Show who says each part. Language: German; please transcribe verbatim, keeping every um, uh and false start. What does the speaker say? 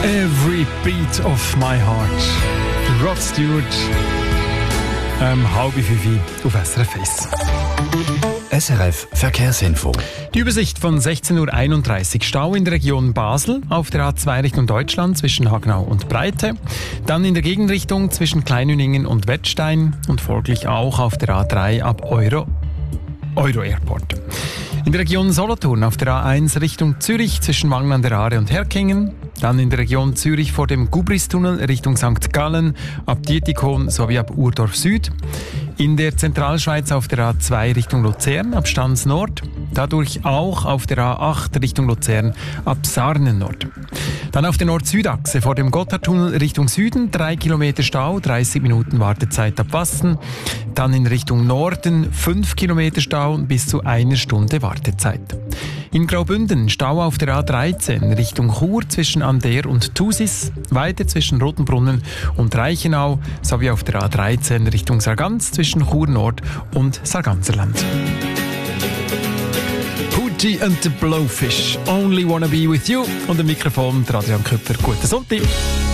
Speaker 1: Every Beat of My Heart. Rod Stewart. Ähm, halb fünf auf S R F eins.
Speaker 2: S R F Verkehrsinfo.
Speaker 1: Die Übersicht von sechzehn Uhr einunddreißig. Stau in der Region Basel auf der A zwei Richtung Deutschland zwischen Hagenau und Breite. Dann in der Gegenrichtung zwischen Kleinüningen und Wettstein und folglich auch auf der A drei ab Euro, Euro Airport. In der Region Solothurn auf der A eins Richtung Zürich zwischen Wangen an der Aare und Herkingen. Dann in der Region Zürich vor dem Gubristunnel Richtung Sankt Gallen, ab Dietikon sowie ab Urdorf Süd. In der Zentralschweiz auf der A zwei Richtung Luzern ab Stans Nord. Dadurch auch auf der A acht Richtung Luzern ab Sarnen Nord. Dann auf der Nord-Süd-Achse vor dem Gotthardtunnel Richtung Süden, drei Kilometer Stau, dreißig Minuten Wartezeit ab Wassen. Dann in Richtung Norden, fünf Kilometer Stau und bis zu einer Stunde Wartezeit. In Graubünden Stau auf der A dreizehn Richtung Chur zwischen Ander und Thusis, weiter zwischen Rotenbrunnen und Reichenau, sowie auf der A dreizehn Richtung Sargans zwischen Chur Nord und Sarganserland. Hootie and the Blowfish, Only Wanna Be With You. Und am Mikrofon Adrian Köpfer. Guten Sonntag.